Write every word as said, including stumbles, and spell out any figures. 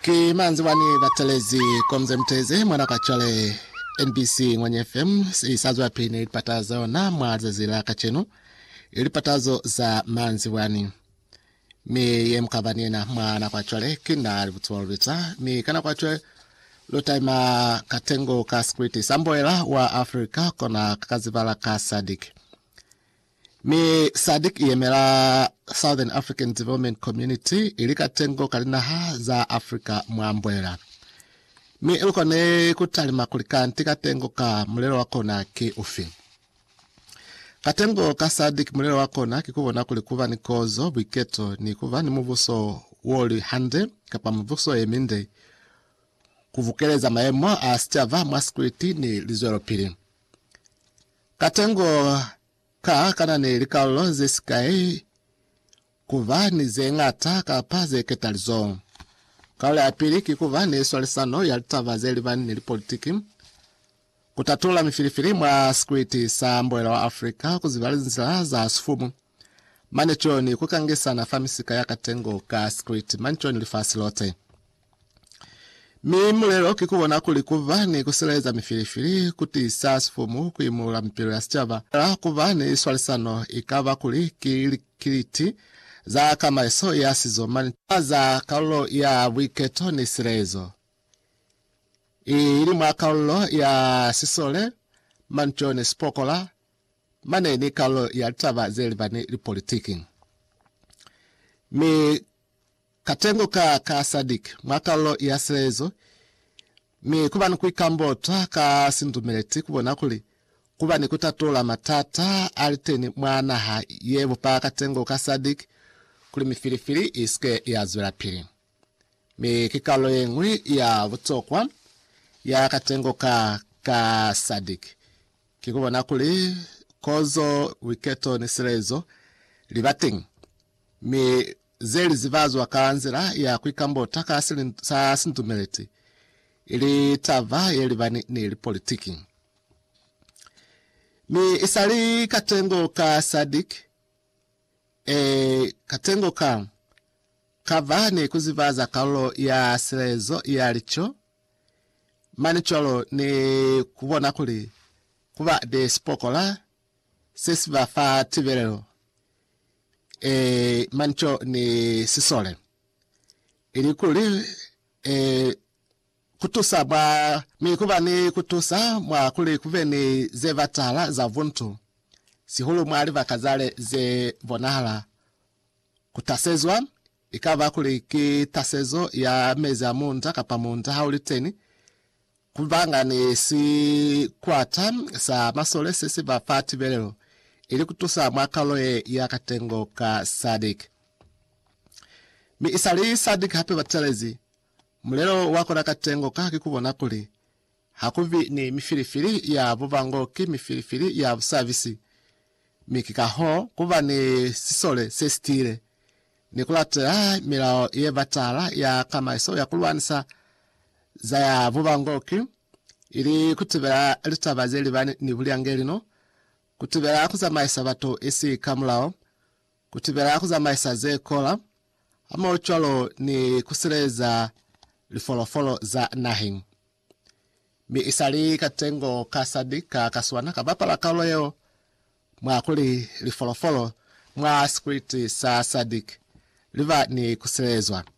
Kimanzi wani batelezi komze mteze mwana kachale N B C mwenye F M isazo ya pini ilipatazo na mwaza zila kachenu ilipatazo za manzi wani mi ye mkabanina mwana kachale kina alibutuwalita mi kana kachale lutaima katengo ka skriti samboela wa Afrika kona kakazibala ka Sadik mi Sadik yemela Southern African Development Community ilika tengo kalinaha za Afrika mwambwela. Mi ilukone kutalima kulika ntika tengo ka mulelo wakona ki ufi. Katengo ka Sadik mulelo wakona kikubona kulikuva ni kozo wiketo ni kuva ni muvuso woli hande kapa muvuso eminde kuvukeleza maemo asichava maskriti ni lizwelo pili. Katengo ka kana ni likalo zesikai kuva ni zengata kapaze ketalizo. Kaule apili kikuva ni swalisano ya litava zelivani nili politiki. Kutatula mifilifili mwa skriti sa mboela wa Afrika kuzivali nzila za sufumu. Manecho ni kukangisa na famisika ya katengo ka skriti. Manecho ni lifasi lote. Mi mulelo kikuwa kulikuva ni kusileza mifilifili kuti sa sufumu kuimula mpiru ya sichava. Kuva ni swalisano ikava kuli kiliti za kama iso ya sizomani za kaulo ya wiketo ni sirezo. Ili mwa kaulo ya sisole mancho ni spokola mane ni kaulo ya tava zelibani li politiki. Mi katengo ka ka Sadik mwa kaulo ya sirezo mi kuba ni kuikambota ka sindumeleti kubona kuli kuba ni kutatula matata aliteni mwana ha yebu pa katengo ka Sadik kuli mifilifili iske ya zwela pili. Mi kikalo yengwi ya vutokwa ya katengo ka ka Sadik. Kikubona kuli kozo wiketo nisirezo libating. Mi zeli zivazwa kaanzira ya kuikambota ka sa sindumeleti. Ili tava yelivani ni ili politiki. Mi isali katengo ka Sadik. E, katengo ka kavani kuzivaza kaulo ya sirezo ya licho. Manicholo ni kubona kuli kuva de spokola sesiva fa tiverelo. E, manicho ni sisole. Ili kuli e, kutusa mwa mi kuva ni kutusa mwa kuli kuve ni ze vatala za vuntu. Sihulu mwali vakazale ze vonahala kutasezwa ikava kuli kitasezo ya meza munda kapa munda hauliteni kuvanga ni si kwata sa masole sisi vafati velelo ili kutusa mwakaloe ya katengo ka Sadik. Mi isali Sadik hape vatelezi mulelo wako na katengo ka kikubona kuli hakuvi ni mifilifili ya vuvangoki mifilifili ya vusavisi. Mikikaho kuva ni sisole sestile ni kulatela milao ye vatala ya kama iso ya kulwanisa za ya vuvangoki ili kutibela litava zelivani ni vuliangelino kutibela kuza maisa vato isi kamulao kutibela kuza maisa ze kola ama ucholo ni kusileza lifolofolo za nahin. Mi isali katengo ka Sadik ka kaswana kabapala kaulo yeo mwa kuli lifolofolo mwa skriti sa Sadik liva ni kusilezwa.